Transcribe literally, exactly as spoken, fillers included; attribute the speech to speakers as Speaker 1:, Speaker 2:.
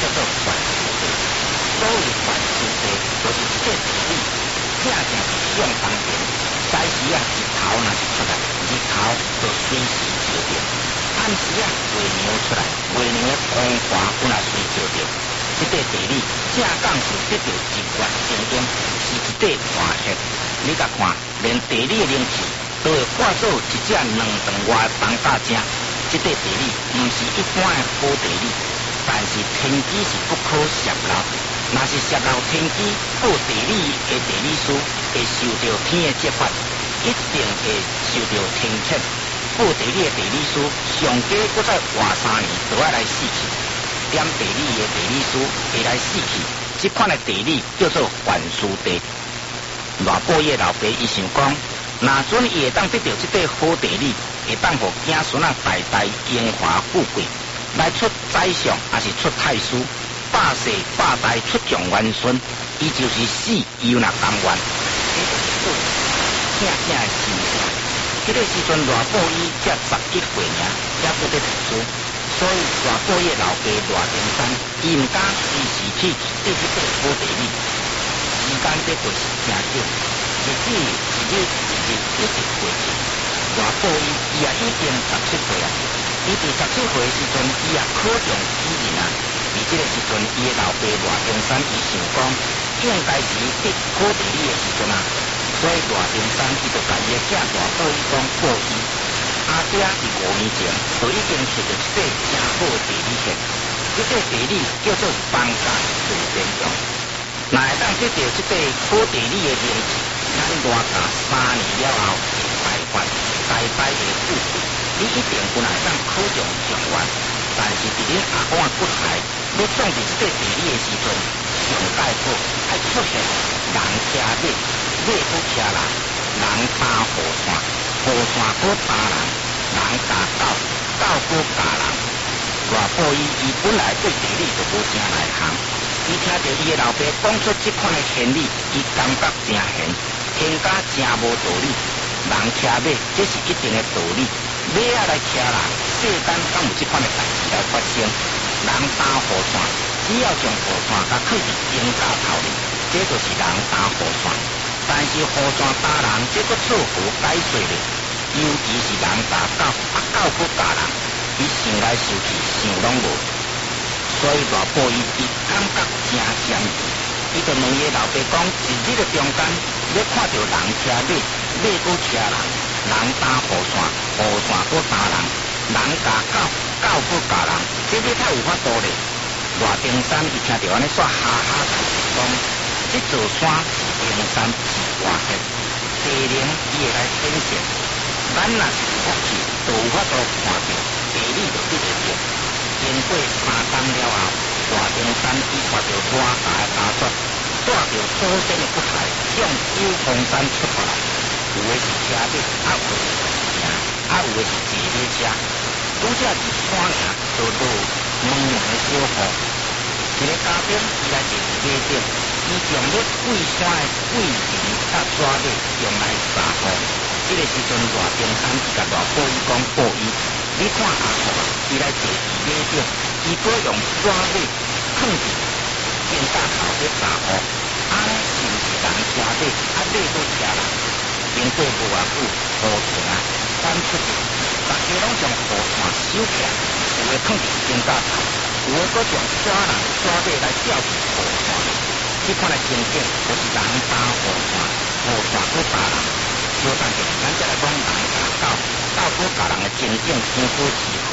Speaker 1: 做原始地。所谓原始地，就是这个地理，正正是向东边。早时啊，日头若是出来，日头就随时照着；暗时啊，月亮出来，月亮的光华有若随照着。这块地理正讲是得到日月精英，是一块化学。你甲看，连地理的灵气都会化作一只两长外的东大正。这块地理毋是一般的好地理，但是天机是不可泄露。若是泄露天机，报地理的地理师会受到天的责罚，一定会受到天谴。报地理的地理师上加搁再活三年，就要来死去。点地理的地理师会来死去，这款的地理叫做原始地。偌报业老爸伊想讲，若准伊会当得到这块好地理，会当互子孙啊代代荣华富贵，来出宰相也是出太师，百世百代出状元孙，伊就是死伊又若甘愿。这就是正正的真相。这个时阵偌报伊才十一岁尔，才不得读书。所以偌报业老爸偌丁山，伊毋敢时时去得这块好地理。时间在过是真少，日子一日一日一直过去。偌报伊伊也已经十七岁啊！伊伫十七岁的时阵，伊也考中举人啊！伫这个时阵，伊的老爸偌丁山伊想讲，应该是得好地理的时阵啊！所以偌丁山伊就甲伊的囝大报伊讲报伊。阿爹伫五年前就已经找到一块真好的地理线，这块地理叫做放假水电用。若会当得到这块好地理的名气，咱偌家三年了后会大发代代的富贵，你一定本来当考中状元。但是伫恁阿公骨骸要种伫这块地理的时阵，上介好爱出现人骑马，马搁骑人，人打雨伞，雨伞搁打人，人打狗，狗搁打人。偌报伊伊本来对地理就无啥内行。伊听到伊的老爸讲出这款的原理，伊感觉真玄，玄甲真无道理。人骑马，这是一定的道理。马仔来骑人，世间敢有这款的代志来发生？人打雨伞，只要将雨伞甲放伫鹰架头里，这就是人打雨伞。但是雨伞打人，这个错误解说咧。尤其是人打狗，啊狗搁打人，伊想来想去想拢无。所以偌报伊伊感觉真神奇，伊就问伊老爸讲：一日的中间，要看到人骑马，马搁骑人，人打雨伞，雨伞搁打人，人打狗，狗搁打人，这要太有法度咧。偌丁山伊听到安尼煞哈哈大笑讲：这座山是丁山，是外黑，地灵伊会来显现。咱若是有福气，就有法度看到地理就得会着。经过三冬了后，大丁山伊带着偌大的家眷，带着祖先的骨骸向九峰山出发来。有的是车马，啊有的是行，啊有的是坐马车。拄则伫山岭就落蒙蒙的小雨。一个家丁伊来坐伫马顶，伊将要过山的桂林甲纸马用来撒雨。这个时阵，偌丁山伊甲偌报伊讲报伊。你看阿婆啊，伊来坐伫马顶，伊搁用纸马放伫肩胛头去撒雨，安尼是毋是人骑马，啊马搁骑人？经过无偌久，雨停啊，翻出去，大家拢将雨伞收起来，有的放伫肩胛头，有的搁将纸人纸马来吊伫雨伞。这款的情景，就是人打雨伞，雨伞搁打人。小等者，咱再来讲人打狗，狗搁打人的情景真好奇。